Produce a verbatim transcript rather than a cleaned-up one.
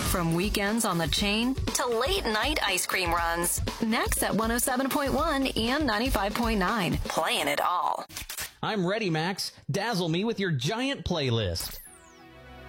From weekends on the chain to late night ice cream runs. Next at one oh seven point one and ninety-five point nine. Playing it all. I'm ready, Max. Dazzle me with your giant playlist.